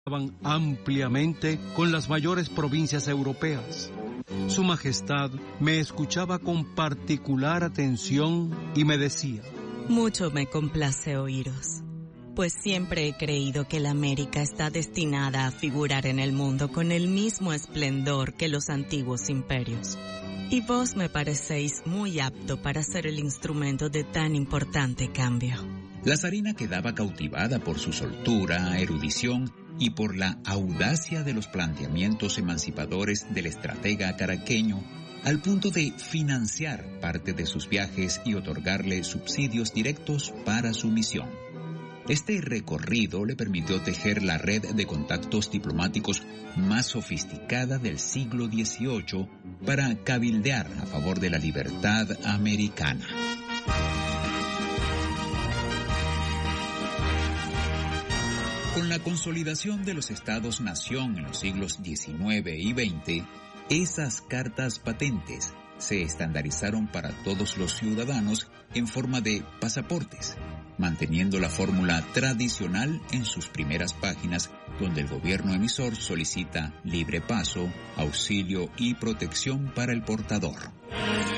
ampliamente con las mayores provincias europeas. Su Majestad me escuchaba con particular atención y me decía: mucho me complace oíros, pues siempre he creído que la América está destinada a figurar en el mundo con el mismo esplendor que los antiguos imperios. Y vos me parecéis muy apto para ser el instrumento de tan importante cambio. La zarina quedaba cautivada por su soltura, erudición y por la audacia de los planteamientos emancipadores del estratega caraqueño, al punto de financiar parte de sus viajes y otorgarle subsidios directos para su misión. Este recorrido le permitió tejer la red de contactos diplomáticos más sofisticada del siglo XVIII para cabildear a favor de la libertad americana. Con la consolidación de los estados-nación en los siglos XIX y XX, esas cartas patentes se estandarizaron para todos los ciudadanos en forma de pasaportes, manteniendo la fórmula tradicional en sus primeras páginas, donde el gobierno emisor solicita libre paso, auxilio y protección para el portador.